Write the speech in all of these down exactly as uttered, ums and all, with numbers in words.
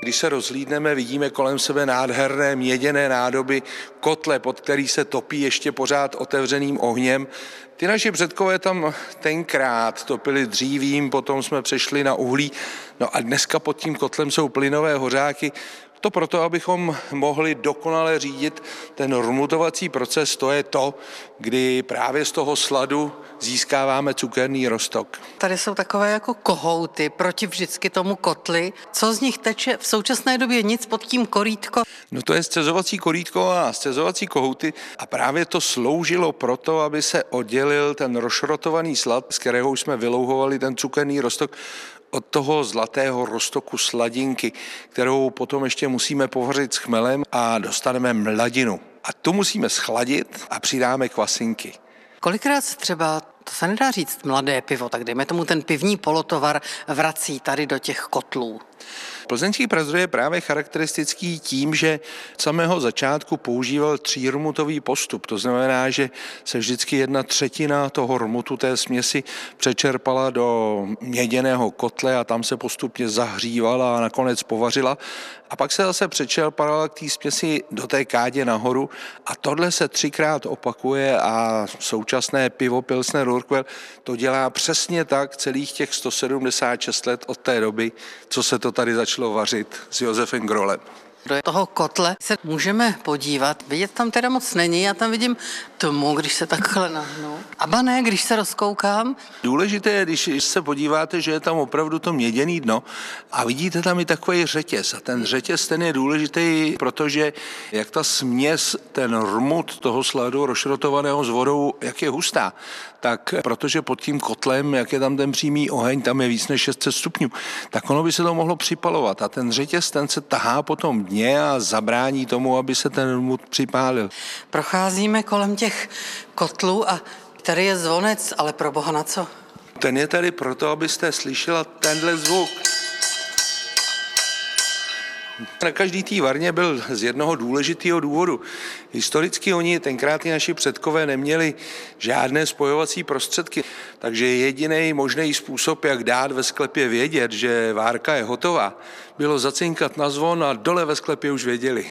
Když se rozhlídneme, vidíme kolem sebe nádherné měděné nádoby, kotle, pod který se topí ještě pořád otevřeným ohněm. Ty naši předkové tam tenkrát topili dřívím, potom jsme přešli na uhlí, no a dneska pod tím kotlem jsou plynové hořáky. To proto, abychom mohli dokonale řídit ten rmutovací proces, to je to, kdy právě z toho sladu získáváme cukerný roztok. Tady jsou takové jako kohouty proti vždycky tomu kotli. Co z nich teče? V současné době nic pod tím korýtko. No to je scézovací korýtko a scézovací kohouty a právě to sloužilo proto, aby se oddělil ten rozšrotovaný slad, z kterého už jsme vylouhovali ten cukerný roztok, od toho zlatého roztoku sladinky, kterou potom ještě musíme povařit s chmelem a dostaneme mladinu. A tu musíme schladit a přidáme kvasinky. Kolikrát se třeba, to se nedá říct mladé pivo, tak dejme tomu ten pivní polotovar vrací tady do těch kotlů? Plzeňský prazdroj je právě charakteristický tím, že od samého začátku používal třírmutový postup. To znamená, že se vždycky jedna třetina toho rmutu té směsi přečerpala do měděného kotle a tam se postupně zahřívala a nakonec povařila. A pak se zase přečerpala k té směsi do té kádě nahoru a tohle se třikrát opakuje a současné pivo Pilsner Urquell to dělá přesně tak celých těch sto sedmdesát šest let od té doby, co se to tady začalo vařit s Josefem Grolem. Do toho kotle se můžeme podívat. Vidět tam teda moc není, já tam vidím tmu, když se takhle nahnu. Aba ne, když se rozkoukám. Důležité je, když se podíváte, že je tam opravdu to měděný dno a vidíte tam i takový řetěz. A ten řetěz ten je důležitý, protože jak ta směs, ten rmut toho sladu rozšrotovaného s vodou, jak je hustá, tak protože pod tím kotlem, jak je tam ten přímý oheň, tam je víc než šest set stupňů, tak ono by se to mohlo připalovat. A ten řetěz, ten se tahá potom dně a zabrání tomu, aby se ten rmut připálil. Procházíme kolem těch kotlů a tady je zvonec, ale pro boha na co? Ten je tady proto, abyste slyšela tenhle zvuk. Na každý té varně byl z jednoho důležitého důvodu. Historicky oni tenkrát i naši předkové neměli žádné spojovací prostředky, takže jediný možný způsob, jak dát ve sklepě vědět, že várka je hotová, bylo zacinkat na zvon a dole ve sklepě už věděli.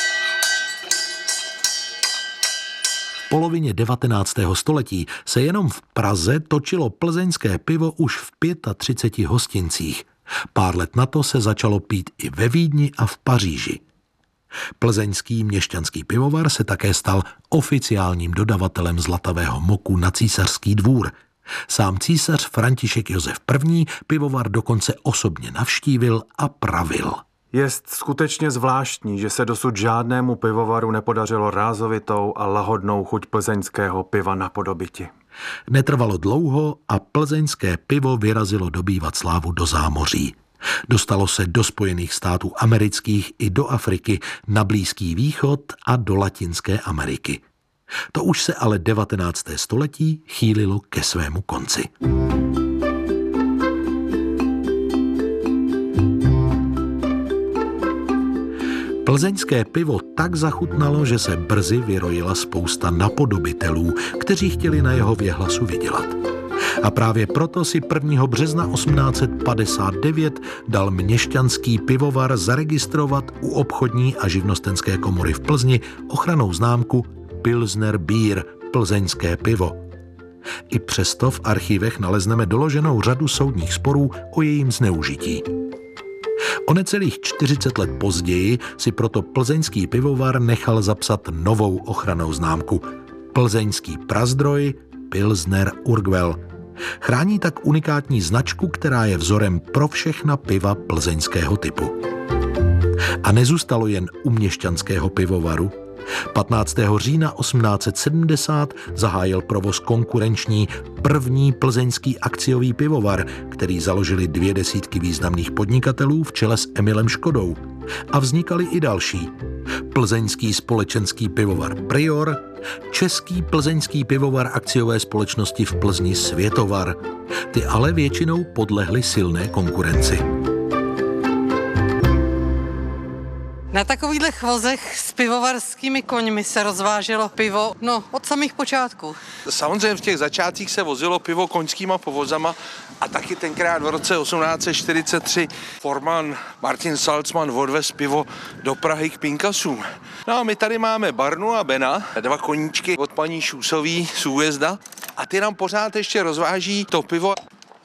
V polovině devatenáctého století se jenom v Praze točilo plzeňské pivo už v třiceti pěti hostincích. Pár let na to se začalo pít i ve Vídni a v Paříži. Plzeňský měšťanský pivovar se také stal oficiálním dodavatelem zlatavého moku na císařský dvůr. Sám císař František Josef I. pivovar dokonce osobně navštívil a pravil. Je skutečně zvláštní, že se dosud žádnému pivovaru nepodařilo rázovitou a lahodnou chuť plzeňského piva napodobiti. Netrvalo dlouho a plzeňské pivo vyrazilo dobývat slávu do zámoří. Dostalo se do Spojených států amerických i do Afriky, na Blízký východ a do Latinské Ameriky. To už se ale devatenácté století chýlilo ke svému konci. Plzeňské pivo tak zachutnalo, že se brzy vyrojila spousta napodobitelů, kteří chtěli na jeho věhlasu vydělat. A právě proto si prvního března osmnáct set padesát devět dal měšťanský pivovar zaregistrovat u obchodní a živnostenské komory v Plzni ochrannou známku Pilsner Bier, plzeňské pivo. I přesto v archivech nalezneme doloženou řadu soudních sporů o jejím zneužití. O necelých čtyřicet let později si proto plzeňský pivovar nechal zapsat novou ochrannou známku Plzeňský prazdroj Pilsner Urquell. Chrání tak unikátní značku, která je vzorem pro všechna piva plzeňského typu. A nezůstalo jen u měšťanského pivovaru. patnáctého října osmnáct set sedmdesát zahájil provoz konkurenční první plzeňský akciový pivovar, který založili dvě desítky významných podnikatelů v čele s Emilem Škodou. A vznikaly i další. Plzeňský společenský pivovar Prior, Český plzeňský pivovar akciové společnosti v Plzni Světovar. Ty ale většinou podlehly silné konkurenci. Na takovýchhle vozech s pivovarskými koňmi se rozváželo pivo, no, od samých počátků. Samozřejmě v těch začátcích se vozilo pivo koňskýma povozama a taky tenkrát v roce osmnáct set čtyřicet tři forman Martin Salzman odvez pivo do Prahy k Pinkasům. No a my tady máme Barnu a Bena, dva koníčky od paní Šusový z Újezda a ty nám pořád ještě rozváží to pivo.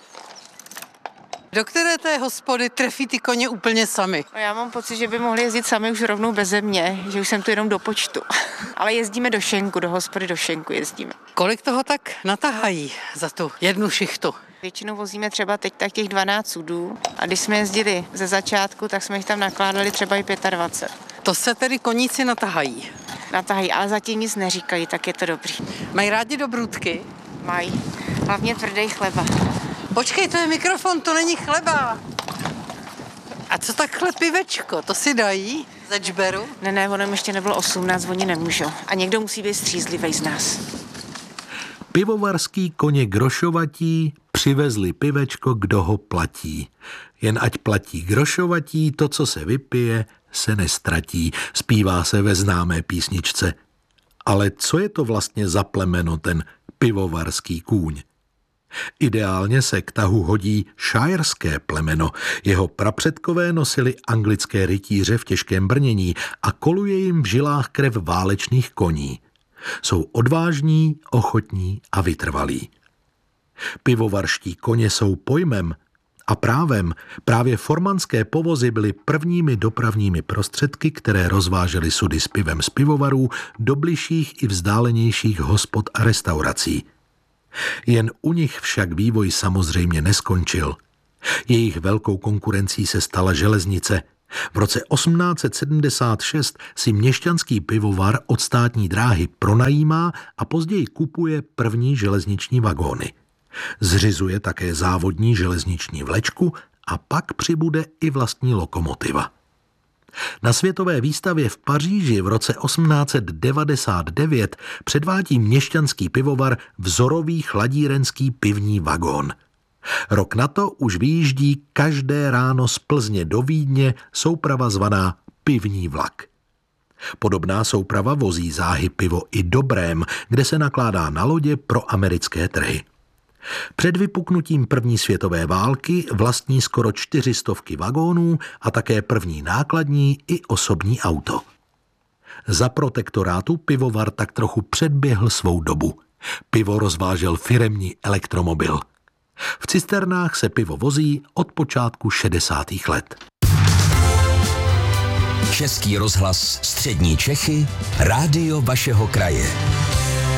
Do které té hospody trefí ty koně úplně sami? Já mám pocit, že by mohli jezdit sami už rovnou beze mě, že už jsem tu jenom do počtu. Ale jezdíme do Šenku, do hospody do Šenku jezdíme. Kolik toho tak natahají za tu jednu šichtu? Většinou vozíme třeba teď tak těch dvanáct sudů a když jsme jezdili ze začátku, tak jsme jich tam nakládali třeba i dvacet pět. To se tedy koníci natahají? Natahají, ale zatím nic neříkají, tak je to dobrý. Mají rádi dobrůdky? Mají. Hlavně tvrdý chleba. Počkej, to je mikrofon, to není chleba. A co takhle pivečko, to si dají ze džberu? Ne, ne, ono ještě nebylo osmnáct, oni nemůžou. A někdo musí být střízlivý z nás. Pivovarský koně grošovatí přivezli pivečko, kdo ho platí. Jen ať platí grošovatí, to, co se vypije, se nestratí, zpívá se ve známé písničce. Ale co je to vlastně za plemeno, ten pivovarský kůň? Ideálně se k tahu hodí šajerské plemeno. Jeho prapředkové nosili anglické rytíře v těžkém brnění a koluje jim v žilách krev válečných koní. Jsou odvážní, ochotní a vytrvalí. Pivovarští koně jsou pojmem a právem. Právě formanské povozy byly prvními dopravními prostředky, které rozvážely sudy s pivem z pivovarů do bližších i vzdálenějších hospod a restaurací. Jen u nich však vývoj samozřejmě neskončil. Jejich velkou konkurencí se stala železnice. V roce osmnáct set sedmdesát šest si měšťanský pivovar od státní dráhy pronajímá a později kupuje první železniční vagóny. Zřizuje také závodní železniční vlečku a pak přibude i vlastní lokomotiva. Na světové výstavě v Paříži v roce osmnáct set devadesát devět předvádí měšťanský pivovar vzorový chladírenský pivní vagón. Rok na to už vyjíždí každé ráno z Plzně do Vídně souprava zvaná Pivní vlak. Podobná souprava vozí záhy pivo i do Brém, kde se nakládá na lodě pro americké trhy. Před vypuknutím první světové války vlastní skoro čtyři stovky vagónů a také první nákladní i osobní auto. Za protektorátu pivovar tak trochu předběhl svou dobu. Pivo rozvážel firemní elektromobil. V cisternách se pivo vozí od počátku šedesátých let. Český rozhlas Střední Čechy, rádio vašeho kraje.